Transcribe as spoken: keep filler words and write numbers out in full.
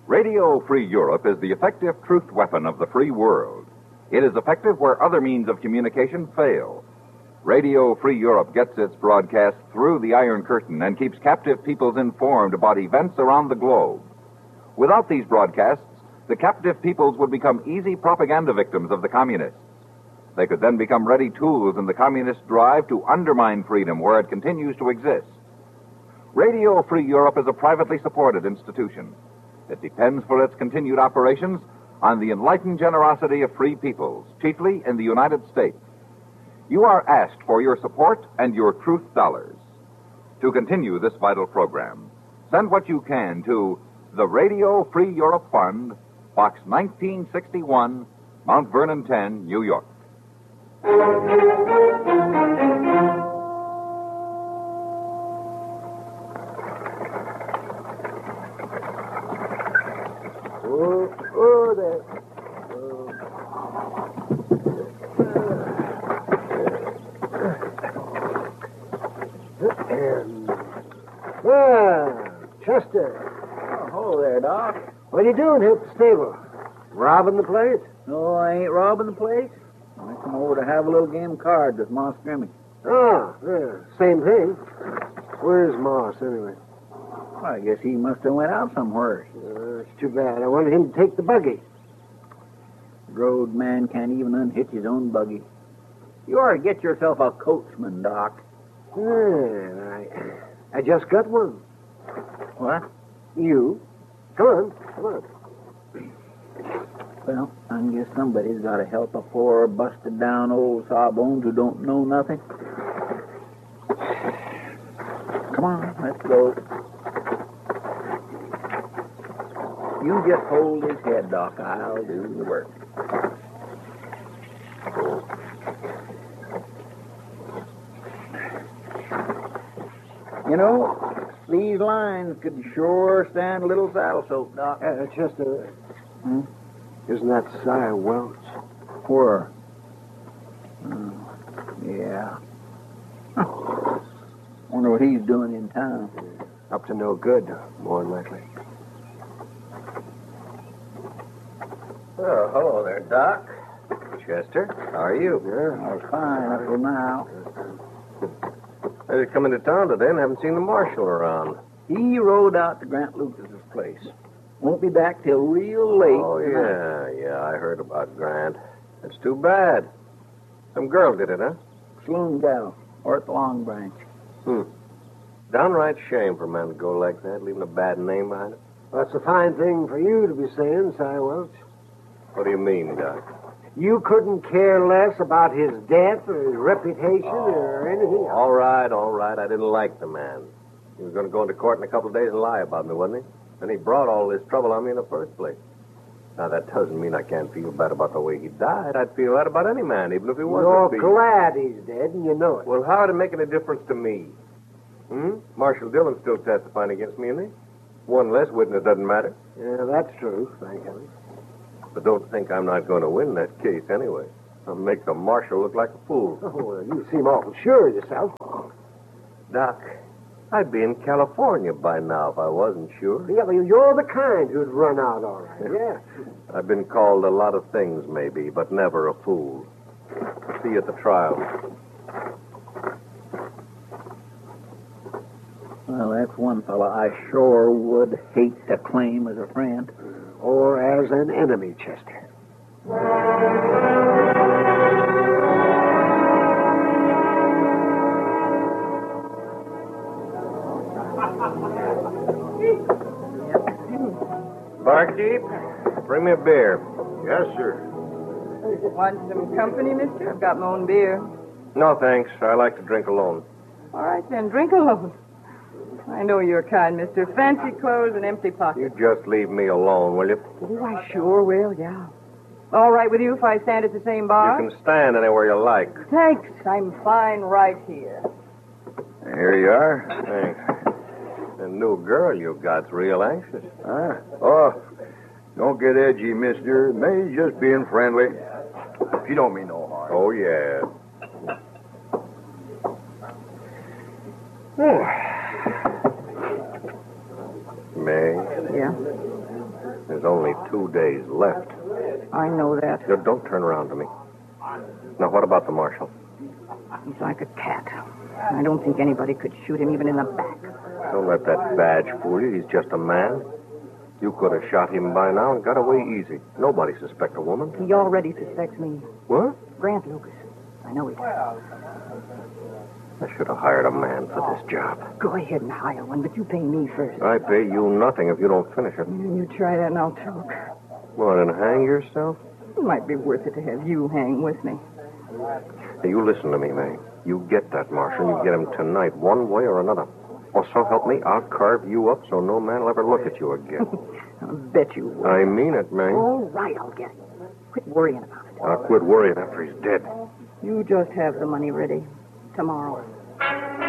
Radio Free Europe is the effective truth weapon of the free world. It is effective where other means of communication fail. Radio Free Europe gets its broadcast through the Iron Curtain and keeps captive peoples informed about events around the globe. Without these broadcasts, the captive peoples would become easy propaganda victims of the communists. They could then become ready tools in the communist drive to undermine freedom where it continues to exist. Radio Free Europe is a privately supported institution. It depends for its continued operations on the enlightened generosity of free peoples, chiefly in the United States. You are asked for your support and your truth dollars. To continue this vital program, send what you can to the Radio Free Europe Fund, Box nineteen sixty-one, Mount Vernon ten, New York. Oh, oh, there. Oh. Ah, Chester. Oh, hello there, Doc. What are you doing here at the stable? Robbing the place? No, I ain't robbing the place. I come over to have a little game of cards with Moss Grimmy. Oh, yeah, same thing. Where's Moss, anyway? Well, I guess he must have went out somewhere. Uh, it's too bad. I wanted him to take the buggy. The road man can't even unhitch his own buggy. You ought to get yourself a coachman, Doc. Yeah, I, I just got one. What? You? Come on, come on. Well, I guess somebody's got to help a poor, busted-down old sawbones who don't know nothing. Come on, let's go. You just hold his head, Doc. I'll do the work. You know, these lines could sure stand a little saddle soap, Doc. Uh, Chester, Hmm? isn't that Si Welch? Where? Oh, yeah. Huh. Wonder what he's doing in town. Up to no good, more than likely. Oh, hello there, Doc. Chester, how are you? Yeah. Oh, fine up till now. I just come into town today and haven't seen the marshal around. He rode out to Grant Lucas's place. Won't be back till real late. Oh, tonight. yeah, yeah, I heard about Grant. That's too bad. Some girl did it, huh? Saloon gal, or at the Long Branch. Hmm. Downright shame for a man to go like that, leaving a bad name behind him. That's a fine thing for you to be saying, Si Welch. What do you mean, Doc? You couldn't care less about his death or his reputation or anything else. All right, all right. I didn't like the man. He was going to go into court in a couple of days and lie about me, wasn't he? And he brought all this trouble on me in the first place. Now, that doesn't mean I can't feel bad about the way he died. I'd feel that about any man, even if he wasn't. You're beat. glad he's dead, and you know it. Well, how would it make any difference to me? Hmm? Marshal Dillon's still testifying against me, isn't he? One less witness doesn't matter. Yeah, that's true, thank heaven. But don't think I'm not going to win that case anyway. I'll make the marshal look like a fool. Oh, well, you seem awful sure of yourself. Doc, I'd be in California by now if I wasn't sure. Yeah, well, you're the kind who'd run out all right. Yeah. I've been called a lot of things, maybe, but never a fool. See you at the trial. Well, that's one fella I sure would hate to claim as a friend. Or as an enemy, Chester. Barkeep, bring me a beer. Yes, sir. Want some company, mister? I've got my own beer. No, thanks. I like to drink alone. All right, then, drink alone. I know you're kind, mister. Fancy clothes and empty You pockets. just leave me alone, will you? Oh, I sure will, yeah. All right with you if I stand at the same bar? You can stand anywhere you like. Thanks. I'm fine right here. Here you are. Thanks. The new girl you got's real anxious. Huh? Oh, don't get edgy, mister. May's just being friendly. She don't mean no harm. Oh, yeah. May, Yeah? There's only two days left. I know that. Now, don't turn around to me. Now, what about the marshal? He's like a cat. I don't think anybody could shoot him even in the back. Don't let that badge fool you. He's just a man. You could have shot him by now and got away easy. Nobody suspect a woman. He already suspects me. What? Grant Lucas. I know he does. I should have hired a man for this job. Go ahead and hire one, but you pay me first. I pay you nothing if you don't finish it. You try that and I'll talk. What, and hang yourself? It might be worth it to have you hang with me. Hey, you listen to me, May. You get that marshal. You get him tonight, one way or another. Or so help me, I'll carve you up so no man will ever look at you again. I'll bet you will. I mean it, May. All right, I'll get him. Quit worrying about it. I'll quit worrying after he's dead. You just have the money ready tomorrow.